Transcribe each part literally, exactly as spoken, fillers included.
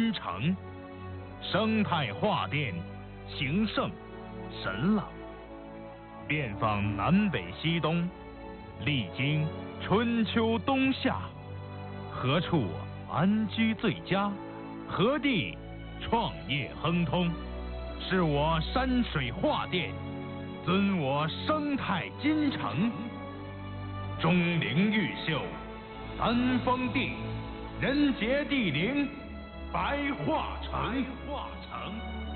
京城，生态画殿，情圣神朗，遍访南北西东，历经春秋冬夏，何处安居最佳？何地创业亨通？是我山水画殿，尊我生态京城。钟灵毓秀，三峰地，人杰地灵，白化城。白化城。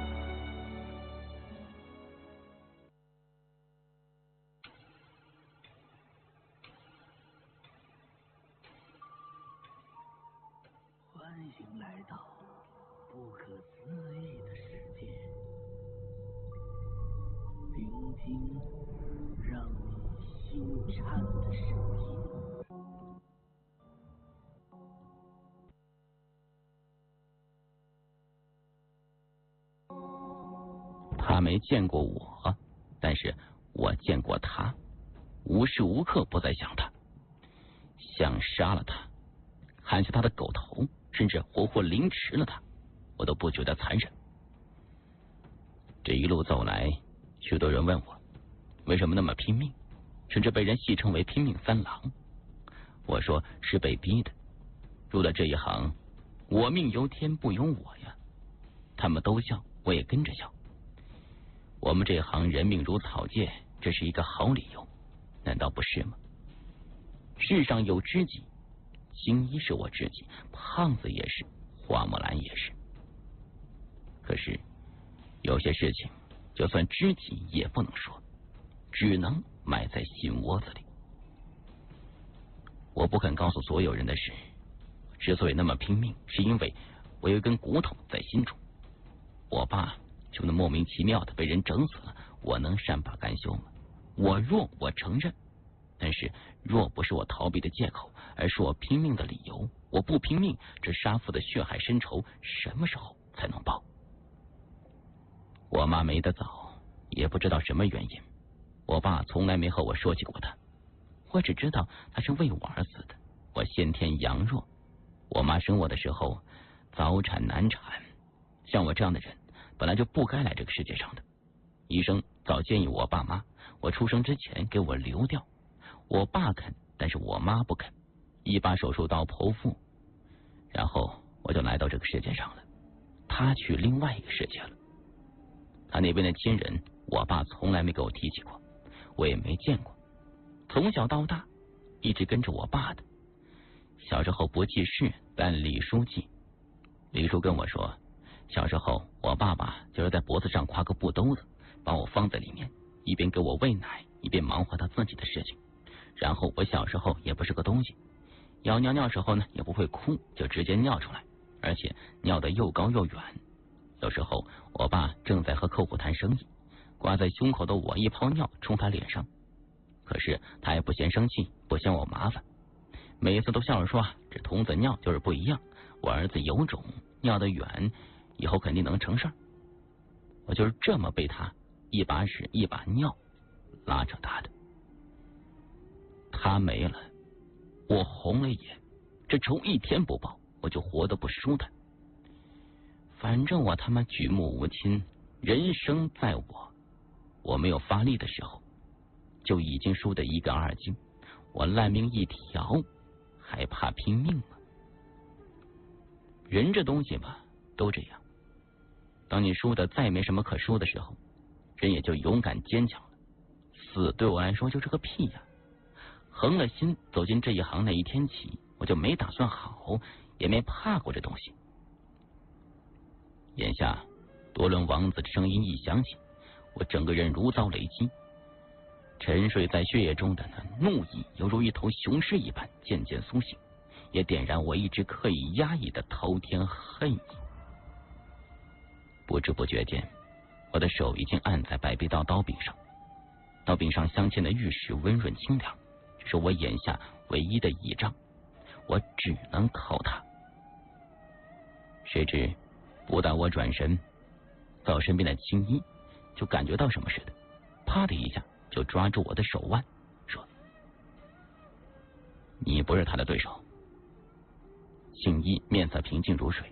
欢迎来到不可思议的世界，聆听让你心颤的声音。 他没见过我，但是我见过他，无时无刻不在想他，想杀了他，砍下他的狗头，甚至活活凌迟了他，我都不觉得残忍。这一路走来，许多人问我为什么那么拼命，甚至被人戏称为拼命三郎。我说是被逼的，入了这一行，我命由天不由我呀。他们都笑，我也跟着笑。我们这行人命如草芥，这是一个好理由，难道不是吗？世上有知己，青衣是我知己，胖子也是，花木兰也是。可是有些事情就算知己也不能说，只能埋在心窝子里。我不肯告诉所有人的是，之所以那么拼命，是因为我有一根骨头在心中。我爸就那莫名其妙的被人整死了，我能善罢甘休吗？我弱，我承认，但是弱不是我逃避的借口，而是我拼命的理由。我不拼命，这杀父的血海深仇什么时候才能报？我妈没得早，也不知道什么原因，我爸从来没和我说起过他，我只知道他是为我而死的。我先天阳弱，我妈生我的时候早产难产，像我这样的人本来就不该来这个世界上的。医生早建议我爸妈，我出生之前给我流掉。我爸肯，但是我妈不肯，一把手术刀剖腹，然后我就来到这个世界上了。他去另外一个世界了，他那边的亲人，我爸从来没给我提起过，我也没见过。从小到大，一直跟着我爸的。小时候不记事，但李叔记。李叔跟我说，小时候我爸爸就是在脖子上挎个布兜子，把我放在里面，一边给我喂奶，一边忙活他自己的事情。然后我小时候也不是个东西，要尿尿时候呢也不会哭，就直接尿出来，而且尿得又高又远。有时候我爸正在和客户谈生意，挂在胸口的我一泡尿冲他脸上，可是他也不嫌生气，不嫌我麻烦，每次都笑着说，这童子尿就是不一样，我儿子有种，尿得远，以后肯定能成事儿。我就是这么被他一把屎一把尿拉扯大的。他没了，我红了眼，这仇一天不报，我就活得不舒坦。反正我他妈举目无亲，人生在我，我没有发力的时候，就已经输得一干二净。我烂命一条，还怕拼命吗？人这东西吧，都这样。当你输的再没什么可输的时候，人也就勇敢坚强了。死对我来说就是个屁呀！横了心走进这一行那一天起，我就没打算好，也没怕过这东西。眼下多伦王子的声音一响起，我整个人如遭雷击，沉睡在血液中的那怒意犹如一头雄狮一般渐渐苏醒，也点燃我一直刻意压抑的滔天恨意。不知不觉间，我的手已经按在百臂刀刀柄上，刀柄上镶嵌的玉石温润清凉，这是我眼下唯一的倚仗，我只能靠它。谁知不待我转身，到身边的青衣就感觉到什么似的，啪的一下就抓住我的手腕，说：“你不是他的对手。”青衣面色平静如水，